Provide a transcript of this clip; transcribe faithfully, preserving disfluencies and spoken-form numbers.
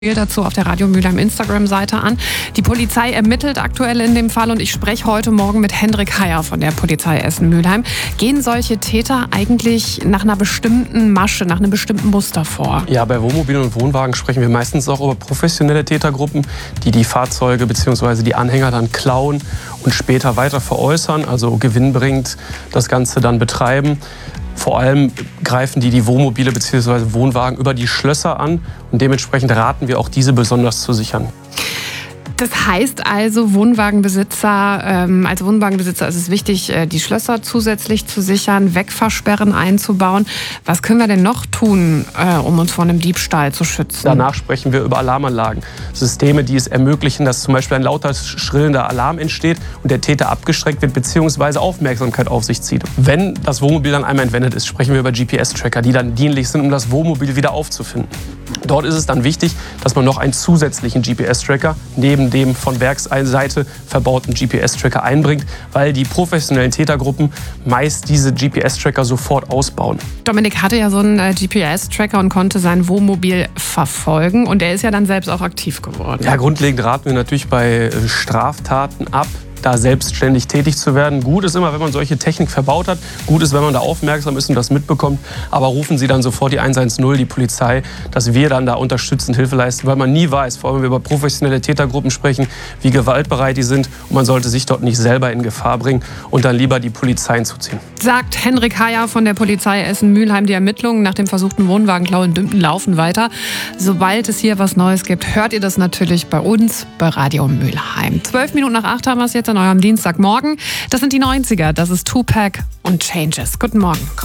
Dazu auf der Radio Mülheim Instagram-Seite an. Die Polizei ermittelt aktuell in dem Fall und ich spreche heute Morgen mit Hendrik Heyer von der Polizei Essen-Mülheim. Gehen solche Täter eigentlich nach einer bestimmten Masche, nach einem bestimmten Muster vor? Ja, bei Wohnmobilen und Wohnwagen sprechen wir meistens auch über professionelle Tätergruppen, die die Fahrzeuge bzw. die Anhänger dann klauen und später weiter veräußern, also gewinnbringend das Ganze dann betreiben. Vor allem greifen die die Wohnmobile bzw. Wohnwagen über die Schlösser an und dementsprechend raten wir auch, diese besonders zu sichern. Das heißt also, Wohnwagenbesitzer, ähm, als Wohnwagenbesitzer ist es wichtig, die Schlösser zusätzlich zu sichern, Wegfahrsperren einzubauen. Was können wir denn noch tun, äh, um uns vor einem Diebstahl zu schützen? Danach sprechen wir über Alarmanlagen. Systeme, die es ermöglichen, dass zum Beispiel ein lauter, schrillender Alarm entsteht und der Täter abgeschreckt wird bzw. Aufmerksamkeit auf sich zieht. Wenn das Wohnmobil dann einmal entwendet ist, sprechen wir über G P S-Tracker, die dann dienlich sind, um das Wohnmobil wieder aufzufinden. Dort ist es dann wichtig, dass man noch einen zusätzlichen G P S-Tracker neben dem von Werksseite verbauten G P S-Tracker einbringt, weil die professionellen Tätergruppen meist diese G P S-Tracker sofort ausbauen. Dominik hatte ja so einen G P S-Tracker und konnte sein Wohnmobil verfolgen und er ist ja dann selbst auch aktiv geworden. Ja, grundlegend raten wir natürlich bei Straftaten ab, da selbstständig tätig zu werden. Gut ist immer, wenn man solche Technik verbaut hat. Gut ist, wenn man da aufmerksam ist und das mitbekommt. Aber rufen Sie dann sofort die eins eins null, die Polizei, dass wir dann da unterstützend Hilfe leisten, weil man nie weiß, vor allem wenn wir über professionelle Tätergruppen sprechen, wie gewaltbereit die sind. Und man sollte sich dort nicht selber in Gefahr bringen und dann lieber die Polizei hinzuziehen. Sagt Hendrik Heyer von der Polizei Essen-Mülheim. Die Ermittlungen nach dem versuchten Wohnwagenklau in Dümpten laufen weiter. Sobald es hier was Neues gibt, hört ihr das natürlich bei uns bei Radio Mülheim. Zwölf Minuten nach acht haben wir es jetzt an eurem Dienstagmorgen. Das sind die neunziger. Das ist Tupac und Changes. Guten Morgen.